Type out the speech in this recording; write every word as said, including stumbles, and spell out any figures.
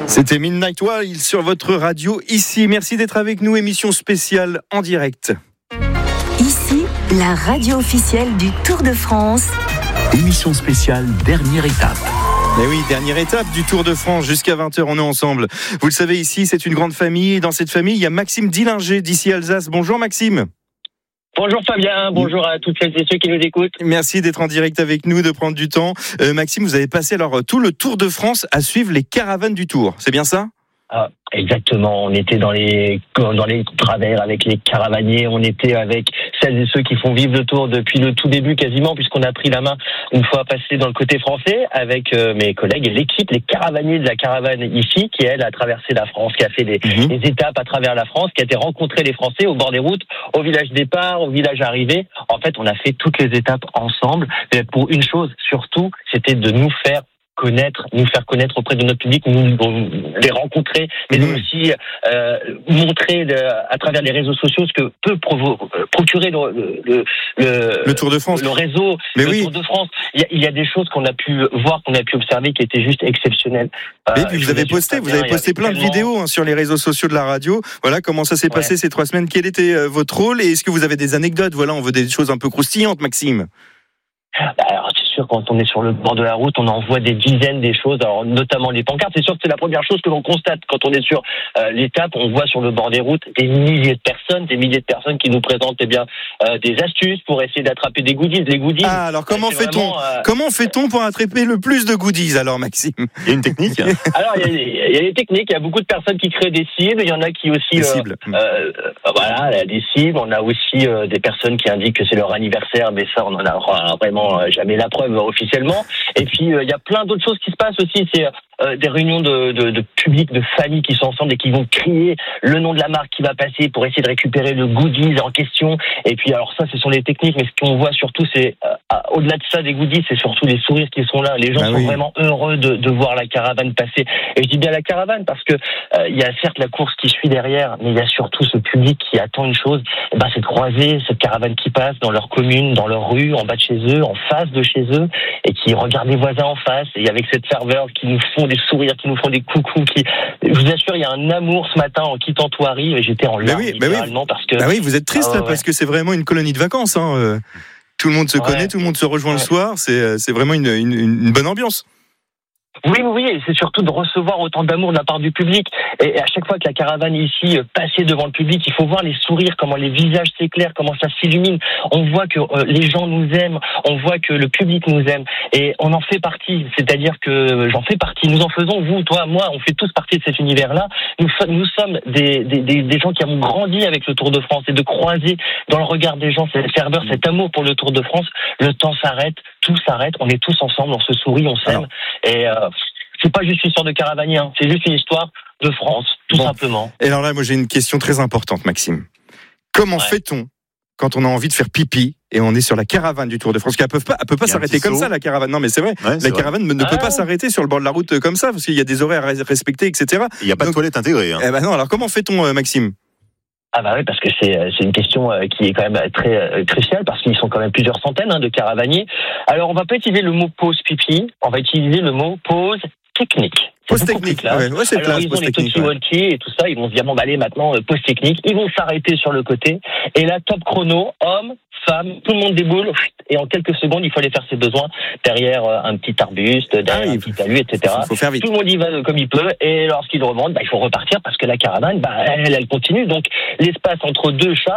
C'était Midnight Wild sur votre radio ici. Merci d'être avec nous, émission spéciale en direct. Ici, la radio officielle du Tour de France. Émission spéciale dernière étape. Et oui, dernière étape du Tour de France, jusqu'à vingt heures, on est ensemble. Vous le savez, ici, c'est une grande famille. Et dans cette famille, il y a Maxime Dillinger d'ici Alsace. Bonjour Maxime. Bonjour Fabien, bonjour à toutes celles et ceux qui nous écoutent. Merci d'être en direct avec nous, de prendre du temps. Euh, Maxime, vous avez passé alors tout le Tour de France à suivre les caravanes du Tour, c'est bien ça ? Ah, exactement, on était dans les dans les travers avec les caravaniers, on était avec celles et ceux qui font vivre le Tour depuis le tout début quasiment, puisqu'on a pris la main une fois passé dans le côté français avec euh, mes collègues et l'équipe, les caravaniers de la caravane ici, qui elle a traversé la France, qui a fait des, mmh. des étapes à travers la France, qui a été rencontrer les Français au bord des routes, au village départ, au village arrivée. En fait, on a fait toutes les étapes ensemble, mais pour une chose surtout, c'était de nous faire connaître, nous faire connaître auprès de notre public, nous, nous les rencontrer, mais mmh. aussi euh, montrer le, à travers les réseaux sociaux ce que peut provo- procurer le, le, le, le Tour de France, le réseau, mais le oui. Tour de France. Il y, a, il y a des choses qu'on a pu voir, qu'on a pu observer, qui étaient juste exceptionnelles. Et puis euh, vous avez posté, vous avez posté plein de tellement... vidéos hein, sur les réseaux sociaux de la radio. Voilà comment ça s'est ouais. passé ces trois semaines. Quel était euh, votre rôle et est-ce que vous avez des anecdotes ? Voilà, on veut des choses un peu croustillantes, Maxime. Alors, c'est sûr, quand on est sur le bord de la route, on en voit des dizaines des choses, alors notamment les pancartes. C'est sûr que c'est la première chose que l'on constate quand on est sur euh, l'étape. On voit sur le bord des routes des milliers de personnes, des milliers de personnes qui nous présentent eh bien euh, des astuces pour essayer d'attraper des goodies. Les goodies. Ah, alors comment fait-on vraiment, euh... Comment fait-on pour attraper le plus de goodies alors, Maxime ? Il y a une technique. Alors, il y, a, il y a des techniques. Il y a beaucoup de personnes qui créent des cibles. Il y en a qui aussi. Des euh, cibles. Euh, euh, voilà, des cibles. On a aussi euh, des personnes qui indiquent que c'est leur anniversaire, mais ça, on en a vraiment euh, jamais la preuve officiellement. Et puis il euh, y a plein d'autres choses qui se passent aussi. C'est euh, des réunions de, de, de public, de familles qui sont ensemble et qui vont crier le nom de la marque qui va passer pour essayer de récupérer le goodies en question. Et puis alors ça, ce sont les techniques, mais ce qu'on voit surtout, c'est euh, au-delà de ça des goodies, c'est surtout les sourires qui sont là. Les gens ah, sont oui. vraiment heureux de, de voir la caravane passer. Et je dis bien la caravane parce que il euh, y a certes la course qui suit derrière, mais il y a surtout ce public qui attend une chose. Et ben, c'est de croiser cette caravane qui passe dans leur commune, dans leur rue, en bas de chez eux, en face de chez eux, et qui regardent les voisins en face, et avec cette ferveur qui nous font des sourires, qui nous font des coucous, qui, je vous assure, il y a un amour ce matin en quittant Thoiry, et j'étais en larmes, oui, littéralement, oui. parce que... Bah oui, vous êtes triste, ah, là, ouais. parce que c'est vraiment une colonie de vacances, hein. Euh, tout le monde se connaît, ouais. tout le monde se rejoint ouais. le soir, c'est, c'est vraiment une, une, une bonne ambiance. Oui, oui, oui, et c'est surtout de recevoir autant d'amour de la part du public. Et à chaque fois que la caravane ici passait devant le public, il faut voir les sourires, comment les visages s'éclairent, comment ça s'illumine. On voit que euh, les gens nous aiment, on voit que le public nous aime, et on en fait partie. C'est-à-dire que j'en fais partie. Nous en faisons, vous, toi, moi, on fait tous partie de cet univers-là. Nous, nous sommes des, des, des, des gens qui avons grandi avec le Tour de France, et de croiser dans le regard des gens cette ferveur, cet amour pour le Tour de France. Le temps s'arrête, tout s'arrête. On est tous ensemble, on se sourit, on s'aime. Alors. Et euh, c'est pas juste une histoire de caravanier, hein. C'est juste une histoire de France, tout bon. simplement. Et alors là, moi j'ai une question très importante, Maxime. Comment ouais. fait-on quand on a envie de faire pipi et on est sur la caravane du Tour de France? Parce qu'elle peut pas, elle peut pas s'arrêter comme saut. ça, la caravane. Non, mais c'est vrai. Ouais, c'est la caravane vrai. ne peut ah. pas s'arrêter sur le bord de la route comme ça, parce qu'il y a des horaires à respecter, et cetera. Il n'y a pas Donc, de toilette intégrée. Hein. Eh ben non. Alors comment fait-on, euh, Maxime? Ah bah oui, parce que c'est c'est une question qui est quand même très euh, cruciale, parce qu'ils sont quand même plusieurs centaines hein, de caravaniers. Alors on va pas utiliser le mot pause pipi, on va utiliser le mot pause technique. Pause technique, ouais, ouais, c'est Alors classe, ils ont les talkie-walkie ouais. et tout ça, ils vont se dire bon bah allez maintenant euh, pause technique, ils vont s'arrêter sur le côté, et là top chrono, homme, femme, tout le monde déboule, et en quelques secondes il faut aller faire ses besoins derrière euh, un petit arbuste, derrière ah, un petit talus, et cetera. Faut faire vite. Tout le monde y va comme il peut, et lorsqu'il remonte, bah, il faut repartir parce que la caravane, bah elle, elle continue, donc l'espace entre deux chats